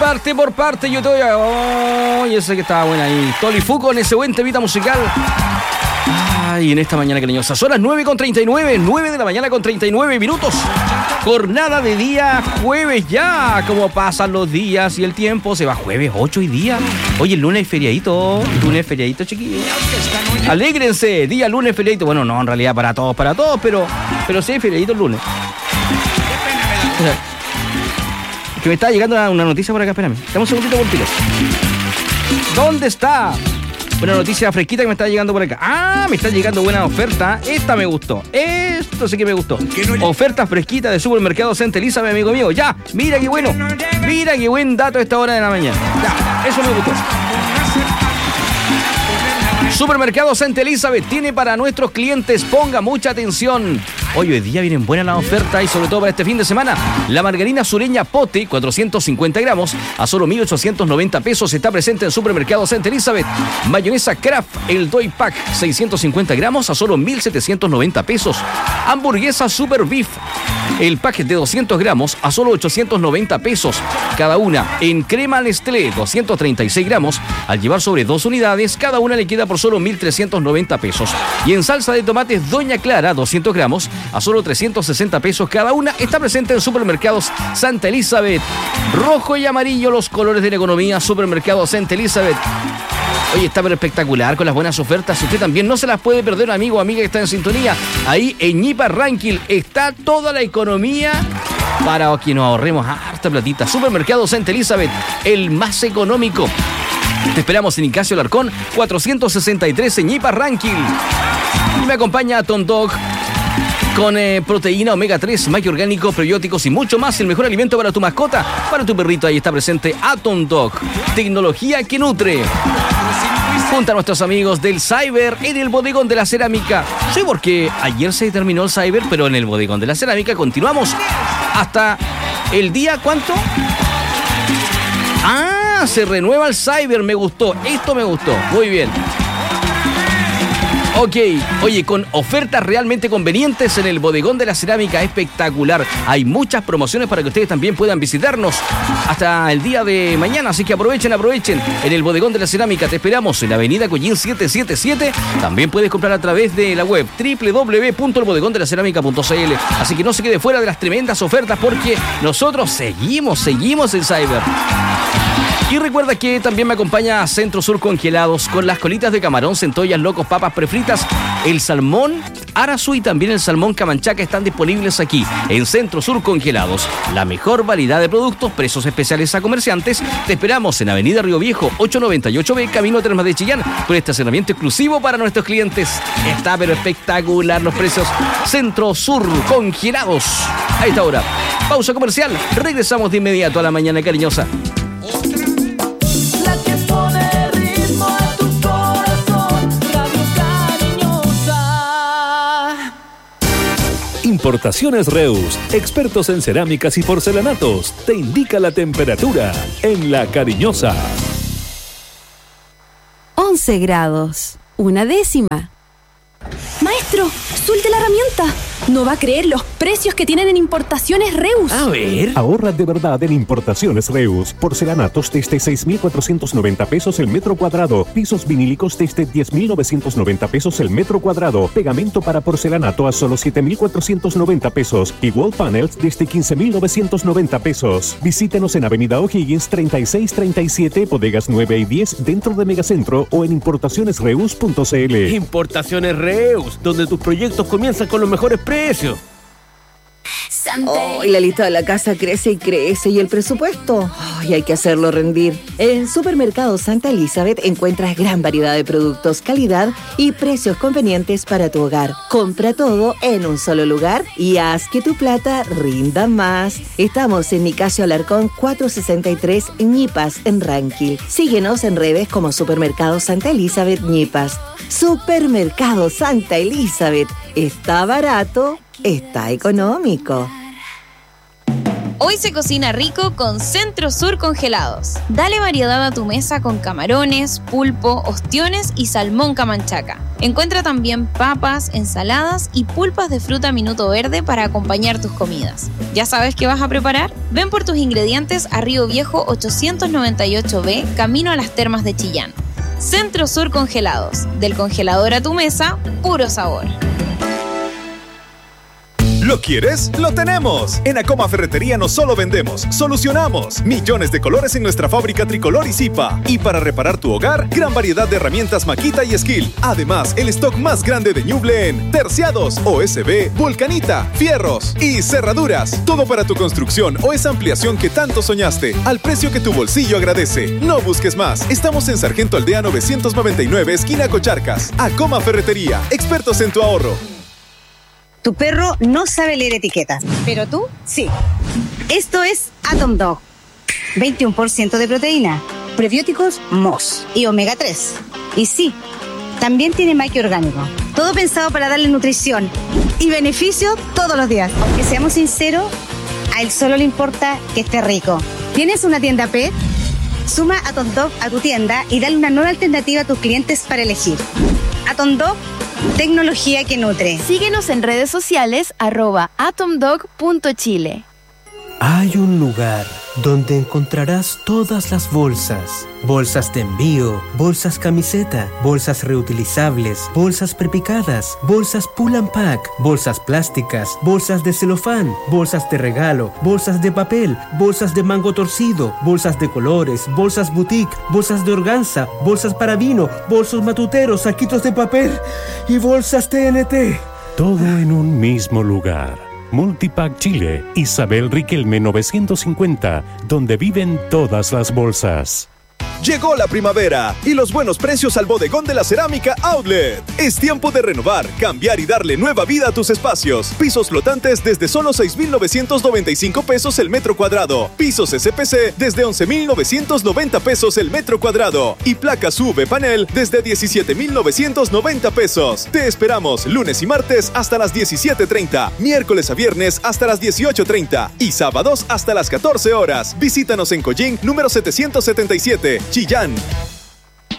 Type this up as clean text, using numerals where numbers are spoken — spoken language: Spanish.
por parte, yo te voy a... Oh, yo sé que estaba buena ahí. Tolifu con ese buen temita musical. Ay, en esta mañana cariñosa. Son las 9:39, 9 de la mañana con 39 minutos. Jornada de día jueves ya. Como pasan los días y el tiempo. Se va jueves 8 y día. Oye, el lunes es feriadito. Lunes feriadito, chiquillos. Alégrense. Día lunes feriadito. Bueno, no, en realidad para todos, pero sí, feriadito el lunes. Que me está llegando una noticia por acá, espérame. Dame un segundito por tiro. ¿Dónde está? Una noticia fresquita que me está llegando por acá. Ah, me está llegando buena oferta. Esta me gustó. Esto sí que me gustó. Oferta fresquita de Supermercado Santa Elizabeth, amigo mío. Ya, mira qué bueno. Mira qué buen dato a esta hora de la mañana. Ya, eso me gustó. Supermercado Santa Elizabeth tiene para nuestros clientes, ponga mucha atención. Hoy día vienen buenas las ofertas y sobre todo para este fin de semana. La margarina sureña Pote, 450 gramos, a solo 1.890 pesos. Está presente en Supermercado Santa Elizabeth. Mayonesa Kraft, el Doi Pack, 650 gramos, a solo 1.790 pesos. Hamburguesa Super Beef, el pack de 200 gramos, a solo 890 pesos. Cada una en crema Nestlé, 236 gramos. Al llevar sobre 2 unidades, cada una le queda por solo 1.390 pesos. Y en salsa de tomates Doña Clara, 200 gramos, a solo 360 pesos cada una. Está presente en Supermercados Santa Elizabeth. Rojo y amarillo, los colores de la economía. Supermercados Santa Elizabeth. Oye, está pero espectacular con las buenas ofertas. Usted también no se las puede perder, amigo o amiga que está en sintonía. Ahí en Ñipa Ranking está toda la economía para que nos ahorremos harta platita. Supermercados Santa Elizabeth, el más económico. Te esperamos en Nicasio Alarcón, 463 en Ñipa Ranking. Y me acompaña Tom Dog con proteína omega 3, maíz orgánico, probióticos y mucho más. El mejor alimento para tu mascota, para tu perrito. Ahí está presente Atom Dog, tecnología que nutre. Junto a nuestros amigos del Cyber en el Bodegón de la Cerámica. Sí, porque ayer se terminó el Cyber, pero en el Bodegón de la Cerámica continuamos hasta el día, ¿cuánto? Ah, se renueva el Cyber, me gustó. Esto me gustó, muy bien. Ok, oye, con ofertas realmente convenientes en el Bodegón de la Cerámica, espectacular. Hay muchas promociones para que ustedes también puedan visitarnos hasta el día de mañana, así que aprovechen. En el Bodegón de la Cerámica te esperamos en la avenida Collín 777. También puedes comprar a través de la web www.elbodegondelacerámica.cl. Así que no se quede fuera de las tremendas ofertas porque nosotros seguimos el Cyber. Y recuerda que también me acompaña Centro Sur Congelados con las colitas de camarón, centollas, locos, papas prefritas, el salmón Arazu y también el salmón Camanchaca están disponibles aquí en Centro Sur Congelados. La mejor variedad de productos, precios especiales a comerciantes. Te esperamos en Avenida Río Viejo, 898B, Camino a Termas de Chillán, con estacionamiento exclusivo para nuestros clientes. Está pero espectacular los precios. Centro Sur Congelados. A esta hora, pausa comercial. Regresamos de inmediato a la mañana cariñosa. Importaciones Reus, expertos en cerámicas y porcelanatos, te indica la temperatura en La Cariñosa. 11 grados, 1/10. Maestro, suelte la herramienta. No va a creer los precios que tienen en Importaciones Reus. A ver. Ahorra de verdad en Importaciones Reus. Porcelanatos desde 6.490 pesos el metro cuadrado. Pisos vinílicos desde 10.990 pesos el metro cuadrado. Pegamento para porcelanato a solo 7.490 pesos. Y wall panels desde 15.990 pesos. Visítenos en Avenida O'Higgins 3637, bodegas 9 y 10 dentro de Megacentro o en importacionesreus.cl. Importaciones Reus, donde tus proyectos comienzan con los mejores precios. Y la lista de la casa crece y crece. ¿Y el presupuesto? Y hay que hacerlo rendir. En Supermercado Santa Elizabeth encuentras gran variedad de productos, calidad y precios convenientes para tu hogar. Compra todo en un solo lugar y haz que tu plata rinda más. Estamos en Nicasio Alarcón 463 Ñipas en Ranquil. Síguenos en redes como Supermercado Santa Elizabeth Ñipas. Supermercado Santa Elizabeth. Está barato, está económico. Hoy se cocina rico con Centro Sur Congelados. Dale variedad a tu mesa con camarones, pulpo, ostiones y salmón camanchaca. Encuentra también papas, ensaladas y pulpas de fruta minuto verde para acompañar tus comidas. ¿Ya sabes qué vas a preparar? Ven por tus ingredientes a Río Viejo 898B, camino a las Termas de Chillán. Centro Sur Congelados. Del congelador a tu mesa, puro sabor. ¿Lo quieres? ¡Lo tenemos! En Acoma Ferretería no solo vendemos, solucionamos. Millones de colores en nuestra fábrica Tricolor y Zipa. Y para reparar tu hogar, gran variedad de herramientas Makita y Skill. Además, el stock más grande de Ñuble en terciados, OSB, vulcanita, fierros y cerraduras. Todo para tu construcción o esa ampliación que tanto soñaste, al precio que tu bolsillo agradece. No busques más. Estamos en Sargento Aldea 999, esquina Cocharcas. Acoma Ferretería, expertos en tu ahorro. Tu perro no sabe leer etiquetas, pero tú sí. Esto es Atom Dog. 21% de proteína, prebióticos MOS y omega 3. Y sí, también tiene maqui orgánico. Todo pensado para darle nutrición y beneficio todos los días. Aunque seamos sinceros, a él solo le importa que esté rico. ¿Tienes una tienda pet? Suma Atom Dog a tu tienda y dale una nueva alternativa a tus clientes para elegir. Atom Dog, tecnología que nutre. Síguenos en redes sociales @atomdog.chile. Hay un lugar donde encontrarás todas las bolsas. Bolsas de envío, bolsas camiseta, bolsas reutilizables, bolsas prepicadas, bolsas pull and pack, bolsas plásticas, bolsas de celofán, bolsas de regalo, bolsas de papel, bolsas de mango torcido, bolsas de colores, bolsas boutique, bolsas de organza, bolsas para vino, bolsos matuteros, saquitos de papel y bolsas TNT. Todo en un mismo lugar. Multipack Chile, Isabel Riquelme 950, donde viven todas las bolsas. Llegó la primavera y los buenos precios al bodegón de la cerámica Outlet. Es tiempo de renovar, cambiar y darle nueva vida a tus espacios. Pisos flotantes desde solo 6,995 pesos el metro cuadrado. Pisos SPC desde 11,990 pesos el metro cuadrado. Y placas UV panel desde 17,990 pesos. Te esperamos lunes y martes hasta las 17:30, miércoles a viernes hasta las 18:30 y sábados hasta las 14 horas. Visítanos en Coyín número 777. Chillán.